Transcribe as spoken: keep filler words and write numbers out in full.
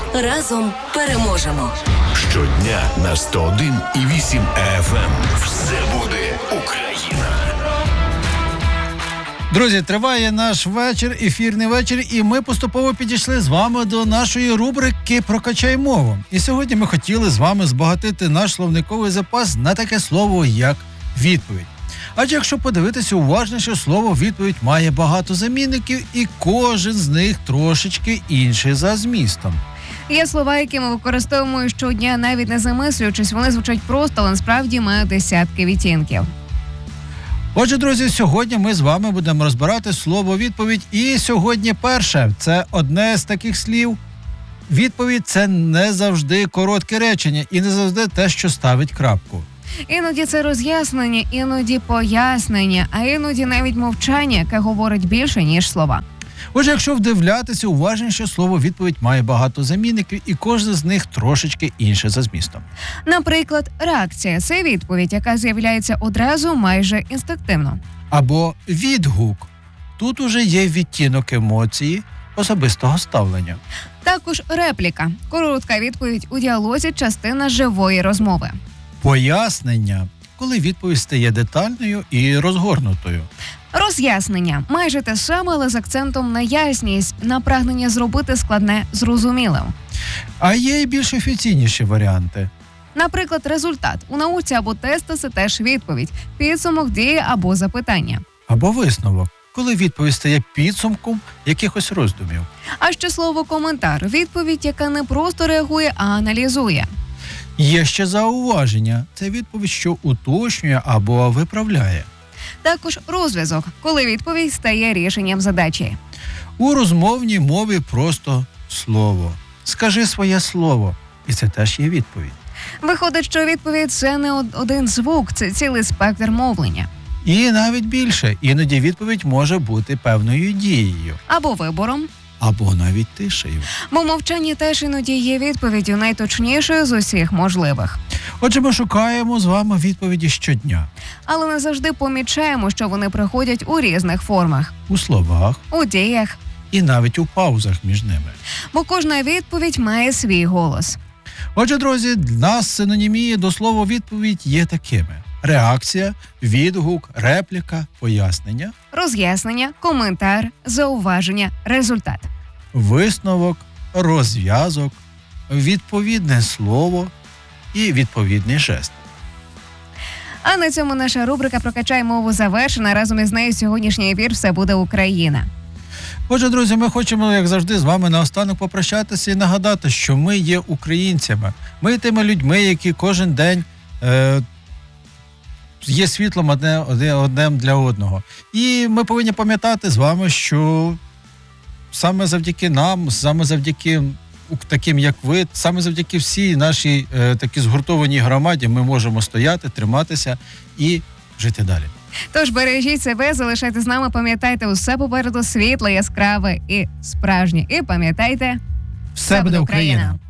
Разом переможемо. Щодня на сто один і вісім еф ем. Все буде Україна. Друзі, триває наш вечір, ефірний вечір, і ми поступово підійшли з вами до нашої рубрики «Прокачай мову». І сьогодні ми хотіли з вами збагатити наш словниковий запас на таке слово, як «відповідь». Адже якщо подивитися уважніше, слово «відповідь» має багато замінників, і кожен з них трошечки інший за змістом. Є слова, які ми використовуємо щодня, навіть не замислюючись, вони звучать просто, але насправді мають десятки відтінків. Отже, друзі, сьогодні ми з вами будемо розбирати слово «відповідь». І сьогодні перше – це одне з таких слів. Відповідь – це не завжди коротке речення і не завжди те, що ставить крапку. Іноді це роз'яснення, іноді пояснення, а іноді навіть мовчання, яке говорить більше, ніж слова. Отже, якщо вдивлятися уважніше, слово «відповідь» має багато замінників, і кожен з них трошечки інше за змістом. Наприклад, реакція – це відповідь, яка з'являється одразу майже інстинктивно. Або відгук. Тут уже є відтінок емоції, особистого ставлення. Також репліка – коротка відповідь у діалозі, частина живої розмови. Пояснення – коли відповідь стає детальною і розгорнутою. Роз'яснення – майже те саме, але з акцентом на ясність, на прагнення зробити складне зрозумілим. А є і більш офіційніші варіанти. Наприклад, результат у науці або тести – це теж відповідь, підсумок дії або запитання. Або висновок, коли відповідь стає підсумком якихось роздумів. А ще слово «коментар» – відповідь, яка не просто реагує, а аналізує. Є ще зауваження – це відповідь, що уточнює або виправляє. Також розв'язок, коли відповідь стає рішенням задачі. У розмовній мові просто слово. Скажи своє слово, і це теж є відповідь. Виходить, що відповідь – це не один звук, це цілий спектр мовлення. І навіть більше, іноді відповідь може бути певною дією. Або вибором. Або навіть тишею. Бо мовчання теж іноді є відповіддю, найточнішою з усіх можливих. Отже, ми шукаємо з вами відповіді щодня. Але не завжди помічаємо, що вони приходять у різних формах. У словах. У діях. І навіть у паузах між ними. Бо кожна відповідь має свій голос. Отже, друзі, для нас синонімії до слова «відповідь» є такими. Реакція, відгук, репліка, пояснення. Роз'яснення, коментар, зауваження, результат. Висновок, розв'язок, відповідне слово і відповідний жест. А на цьому наша рубрика «Прокачай мову» завершена. Разом із нею сьогоднішній ефір «Все буде Україна». Отже, друзі, ми хочемо, як завжди, з вами наостанок попрощатися і нагадати, що ми є українцями. Ми є тими людьми, які кожен день е, є світлом одне, одне, одним для одного. І ми повинні пам'ятати з вами, що саме завдяки нам, саме завдяки таким, як ви, саме завдяки всій нашій е, такій згуртованій громаді ми можемо стояти, триматися і жити далі. Тож бережіть себе, залишайтесь з нами, пам'ятайте, усе попереду світле, яскраве і справжнє. І пам'ятайте, все буде Україна!